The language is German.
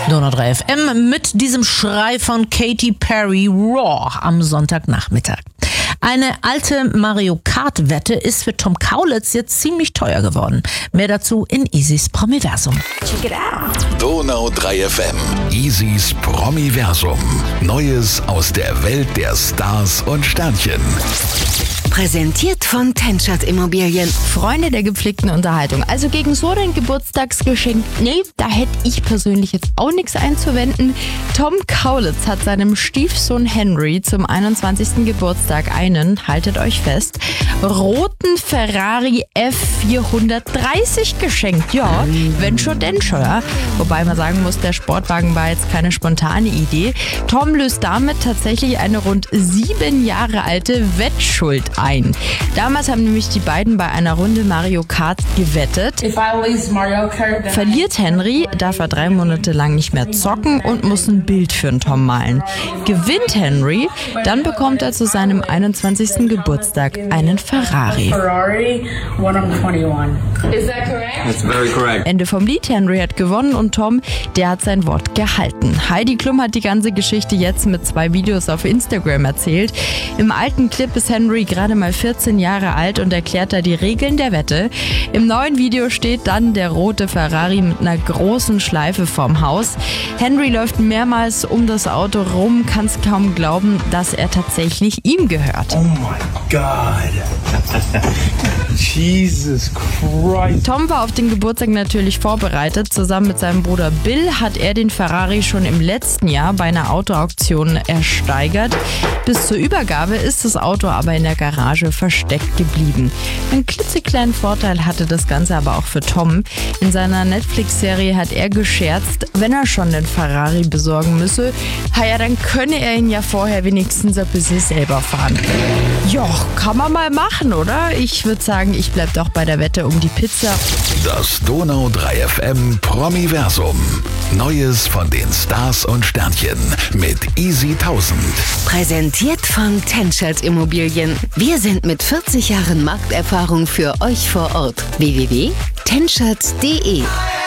Donau 3 FM mit diesem Schrei von Katy Perry Raw am Sonntagnachmittag. Eine alte Mario Kart Wette ist für Tom Kaulitz jetzt ziemlich teuer geworden. Mehr dazu in Isis Promiversum. Check it out. Donau 3 FM. Isis Promiversum. Neues aus der Welt der Stars und Sternchen. Präsentiert von Tenschert Immobilien. Freunde der gepflegten Unterhaltung. Also gegen so ein Geburtstagsgeschenk, nee, da hätte ich persönlich jetzt auch nichts einzuwenden. Tom Kaulitz hat seinem Stiefsohn Henry zum 21. Geburtstag einen, haltet euch fest, roten Ferrari F430 geschenkt. Ja, wenn schon, denn schon. Ja. Wobei man sagen muss, der Sportwagen war jetzt keine spontane Idee. Tom löst damit tatsächlich eine rund 7 Jahre alte Wettschuld ein. Damals haben nämlich die beiden bei einer Runde Mario Kart gewettet. Verliert Henry, darf er 3 Monate lang nicht mehr zocken und muss ein Bild für den Tom malen. Gewinnt Henry, dann bekommt er zu seinem 21. Geburtstag einen Ferrari. That's very correct. Ende vom Lied, Henry hat gewonnen und Tom, der hat sein Wort gehalten. Heidi Klum hat die ganze Geschichte jetzt mit 2 Videos auf Instagram erzählt. Im alten Clip ist Henry gerade mal 14 Jahre alt und erklärt da die Regeln der Wette. Im neuen Video steht dann der rote Ferrari mit einer großen Schleife vorm Haus. Henry läuft mehrmals um das Auto rum, kann es kaum glauben, dass er tatsächlich ihm gehört. Oh my God. Jesus Christ. Tom war auf den Geburtstag natürlich vorbereitet. Zusammen mit seinem Bruder Bill hat er den Ferrari schon im letzten Jahr bei einer Autoauktion ersteigert. Bis zur Übergabe ist das Auto aber in der Garage versteckt geblieben. Einen klitzekleinen Vorteil hatte das Ganze aber auch für Tom. In seiner Netflix-Serie hat er gescherzt, wenn er schon den Ferrari besorgen müsse, ja, dann könne er ihn ja vorher wenigstens ein bisschen selber fahren. Ja, kann man mal machen, oder? Ich würde sagen, ich bleib doch bei der Wette um die Pizza. Das Donau 3 FM Promiversum. Neues von den Stars und Sternchen mit Easy 1000. Präsentiert von Tenschert Immobilien. Wir sind mit 40 Jahren Markterfahrung für euch vor Ort. www.tenschert.de